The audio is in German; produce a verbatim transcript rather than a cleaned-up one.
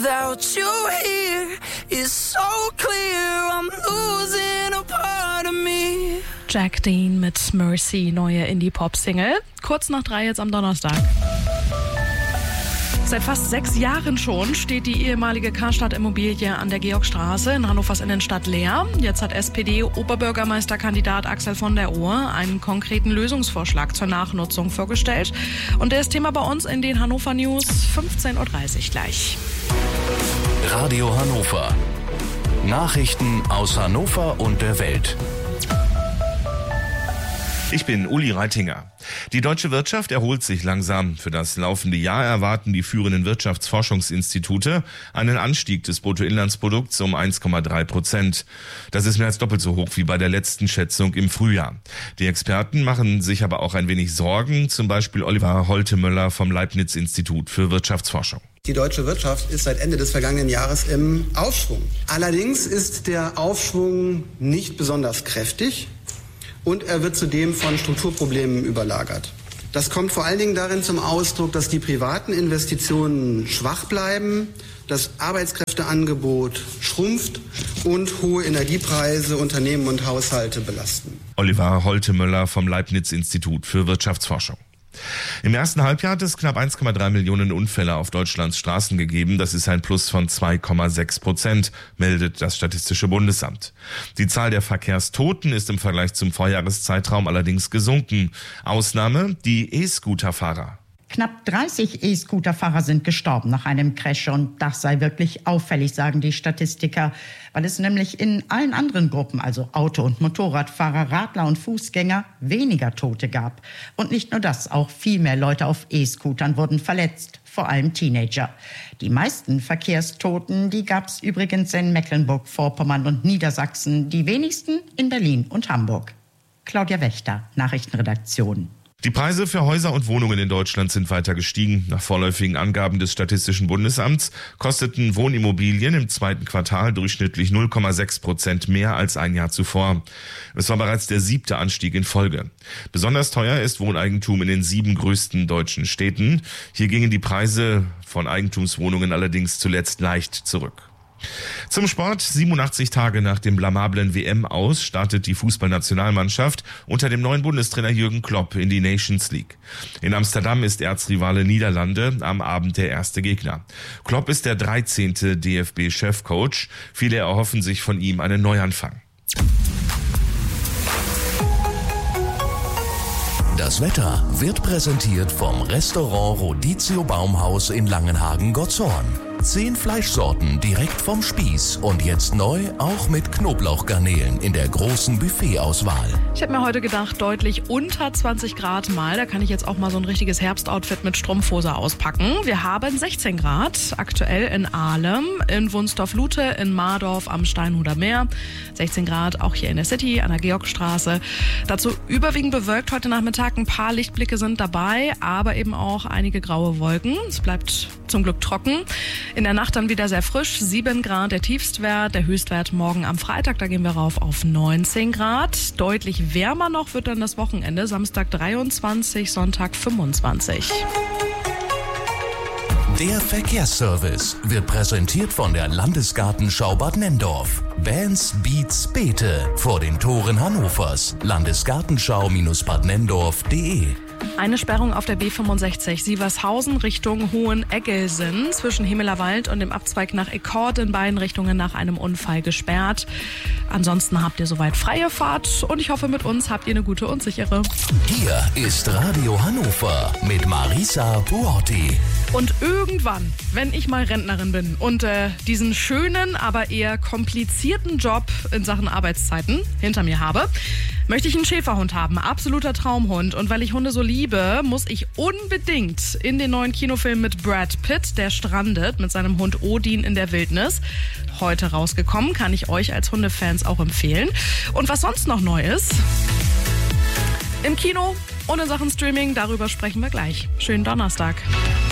Without you here, it's so clear I'm losing a part of me. Jack Dean mit Mercy, neue Indie-Pop-Single. Kurz nach drei jetzt am Donnerstag. Seit fast sechs Jahren schon steht die ehemalige Karstadt-Immobilie an der Georgstraße in Hannovers Innenstadt leer. Jetzt hat S P D-Oberbürgermeisterkandidat Axel von der Ohr einen konkreten Lösungsvorschlag zur Nachnutzung vorgestellt. Und der ist Thema bei uns in den Hannover News, fünfzehn Uhr dreißig gleich. Radio Hannover. Nachrichten aus Hannover und der Welt. Ich bin Uli Reitinger. Die deutsche Wirtschaft erholt sich langsam. Für das laufende Jahr erwarten die führenden Wirtschaftsforschungsinstitute einen Anstieg des Bruttoinlandsprodukts um eins Komma drei Prozent. Das ist mehr als doppelt so hoch wie bei der letzten Schätzung im Frühjahr. Die Experten machen sich aber auch ein wenig Sorgen, zum Beispiel Oliver Holtemöller vom Leibniz-Institut für Wirtschaftsforschung. Die deutsche Wirtschaft ist seit Ende des vergangenen Jahres im Aufschwung. Allerdings ist der Aufschwung nicht besonders kräftig. Und er wird zudem von Strukturproblemen überlagert. Das kommt vor allen Dingen darin zum Ausdruck, dass die privaten Investitionen schwach bleiben, das Arbeitskräfteangebot schrumpft und hohe Energiepreise Unternehmen und Haushalte belasten. Oliver Holtemöller vom Leibniz-Institut für Wirtschaftsforschung. Im ersten Halbjahr hat es knapp eins Komma drei Millionen Unfälle auf Deutschlands Straßen gegeben. Das ist ein Plus von zwei Komma sechs Prozent, meldet das Statistische Bundesamt. Die Zahl der Verkehrstoten ist im Vergleich zum Vorjahreszeitraum allerdings gesunken. Ausnahme die E-Scooter-Fahrer. Knapp dreißig E-Scooter-Fahrer sind gestorben nach einem Crash und das sei wirklich auffällig, sagen die Statistiker, weil es nämlich in allen anderen Gruppen, also Auto- und Motorradfahrer, Radler und Fußgänger, weniger Tote gab. Und nicht nur das, auch viel mehr Leute auf E-Scootern wurden verletzt, vor allem Teenager. Die meisten Verkehrstoten, die gab es übrigens in Mecklenburg-Vorpommern und Niedersachsen, die wenigsten in Berlin und Hamburg. Claudia Wächter, Nachrichtenredaktion. Die Preise für Häuser und Wohnungen in Deutschland sind weiter gestiegen. Nach vorläufigen Angaben des Statistischen Bundesamts kosteten Wohnimmobilien im zweiten Quartal durchschnittlich null Komma sechs Prozent mehr als ein Jahr zuvor. Es war bereits der siebte Anstieg in Folge. Besonders teuer ist Wohneigentum in den sieben größten deutschen Städten. Hier gingen die Preise von Eigentumswohnungen allerdings zuletzt leicht zurück. Zum Sport. siebenundachtzig Tage nach dem blamablen W M-Aus startet die Fußballnationalmannschaft unter dem neuen Bundestrainer Jürgen Klopp in die Nations League. In Amsterdam ist Erzrivale Niederlande am Abend der erste Gegner. Klopp ist der dreizehnte D F B-Chefcoach. Viele erhoffen sich von ihm einen Neuanfang. Das Wetter wird präsentiert vom Restaurant Rodizio Baumhaus in Langenhagen-Gottshorn. Zehn Fleischsorten direkt vom Spieß und jetzt neu auch mit Knoblauchgarnelen in der großen Buffetauswahl. Ich habe mir heute gedacht, deutlich unter zwanzig Grad mal. Da kann ich jetzt auch mal so ein richtiges Herbstoutfit mit Strumpfhose auspacken. Wir haben sechzehn Grad aktuell in Ahlem, in Wunstorf-Lute, in Mardorf am Steinhuder Meer. sechzehn Grad auch hier in der City an der Georgstraße. Dazu überwiegend bewölkt heute Nachmittag. Ein paar Lichtblicke sind dabei, aber eben auch einige graue Wolken. Es bleibt zum Glück trocken. In der Nacht dann wieder sehr frisch, sieben Grad der Tiefstwert, der Höchstwert morgen am Freitag, da gehen wir rauf auf neunzehn Grad. Deutlich wärmer noch wird dann das Wochenende, Samstag dreiundzwanzig, Sonntag fünfundzwanzig. Der Verkehrsservice wird präsentiert von der Landesgartenschau Bad Nenndorf. Bands, Beats, Beete vor den Toren Hannovers. Landesgartenschau Bad Nenndorf punkt de. Eine Sperrung auf der B fünfundsechzig Sievershausen Richtung Hoheneggelsen zwischen Himmelerwald und dem Abzweig nach Ekkord in beiden Richtungen nach einem Unfall gesperrt. Ansonsten habt ihr soweit freie Fahrt und ich hoffe, mit uns habt ihr eine gute und sichere. Hier ist Radio Hannover mit Marisa Buorti. Und irgendwann, wenn ich mal Rentnerin bin und äh, diesen schönen, aber eher komplizierten Job in Sachen Arbeitszeiten hinter mir habe, möchte ich einen Schäferhund haben. Absoluter Traumhund. Und weil ich Hunde so liebe, muss ich unbedingt in den neuen Kinofilm mit Brad Pitt, der strandet mit seinem Hund Odin in der Wildnis. Heute rausgekommen, kann ich euch als Hundefans auch empfehlen. Und was sonst noch neu ist im Kino und in Sachen Streaming, darüber sprechen wir gleich. Schönen Donnerstag.